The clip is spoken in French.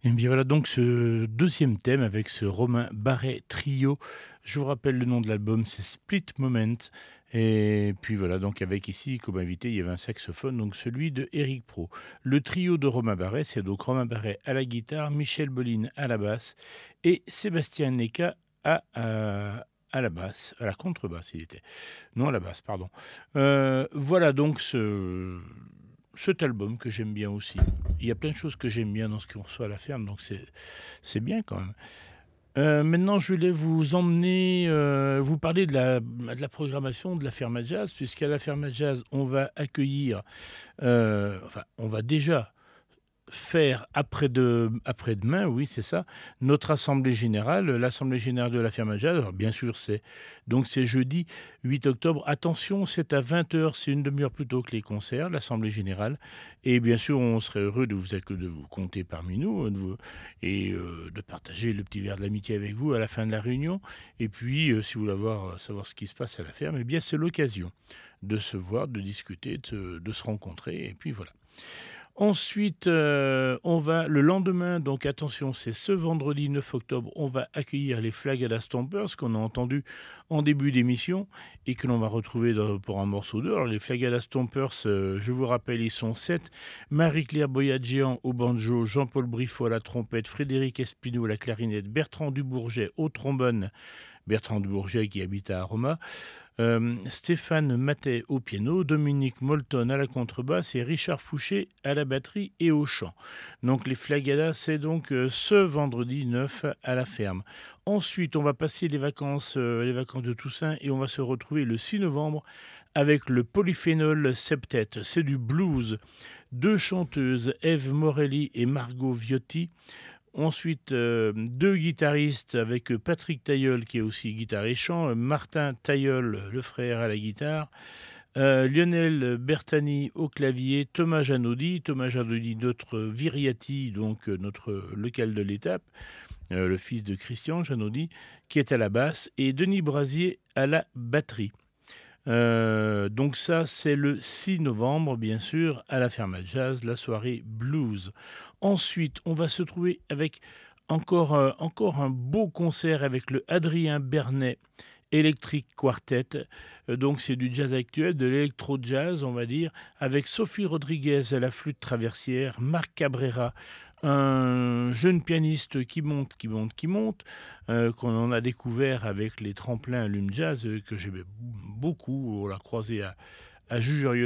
Et bien voilà donc ce deuxième thème avec ce Romain Barret Trio. Je vous rappelle le nom de l'album, c'est Split Moment. Et puis voilà, donc avec ici comme invité, il y avait un saxophone, donc celui de Eric Pro. Le trio de Romain Barret, c'est donc Romain Barret à la guitare, Michel Boline à la basse et Sébastien Neka à la basse, à la contrebasse il était. Non, à la basse, pardon. Voilà donc cet album que j'aime bien aussi. Il y a plein de choses que j'aime bien dans ce qu'on reçoit à la ferme, donc c'est bien quand même. Maintenant, je voulais vous emmener, vous parler de la programmation de la ferme à jazz, puisqu'à la ferme à jazz, on va accueillir, enfin, on va déjà faire après-demain, oui, c'est ça, notre assemblée générale, l'assemblée générale de la ferme à jazz. Alors, bien sûr, c'est jeudi 8 octobre. Attention, c'est à 20 h, c'est une demi-heure plus tôt que les concerts, l'assemblée générale. Et bien sûr, on serait heureux de vous compter parmi nous de partager le petit verre de l'amitié avec vous à la fin de la réunion. Et puis, si vous voulez savoir ce qui se passe à la ferme, eh bien, c'est l'occasion de se voir, de discuter, de se rencontrer. Et puis voilà. Ensuite, on va le lendemain, donc attention, c'est ce vendredi 9 octobre, on va accueillir les Flagada Stompers qu'on a entendu en début d'émission et que l'on va retrouver pour un morceau d'heure. Alors, les Flagada Stompers, je vous rappelle, ils sont 7. Marie-Claire Boyadjian au banjo, Jean-Paul Briffaut à la trompette, Frédéric Espino à la clarinette, Bertrand Dubourget au trombone, Bertrand Dubourget qui habite à Aroma, Stéphane Matet au piano, Dominique Molton à la contrebasse et Richard Fouché à la batterie et au chant. Donc les Flagadas, c'est donc ce vendredi 9 à la ferme. Ensuite, on va passer les vacances de Toussaint et on va se retrouver le 6 novembre avec le Polyphénol Septet. C'est du blues. Deux chanteuses, Ève Morelli et Margot Viotti. Ensuite, deux guitaristes avec Patrick Tailleul qui est aussi guitare et chant, Martin Tailleul, le frère à la guitare, Lionel Bertani au clavier, Thomas Janaudy, notre Viriati, donc notre local de l'étape, le fils de Christian Janaudy, qui est à la basse, et Denis Brasier à la batterie. Donc ça, c'est le 6 novembre, bien sûr, à la Ferme à Jazz, la soirée blues. Ensuite, on va se trouver avec encore un beau concert avec le Adrien Bernet Electric Quartet. Donc c'est du jazz actuel, de l'électro-jazz, on va dire, avec Sophie Rodriguez à la flûte traversière, Marc Cabrera, un jeune pianiste qui monte, qu'on en a découvert avec les tremplins Lume Jazz, que j'aimais beaucoup. On l'a croisé à Jujurieux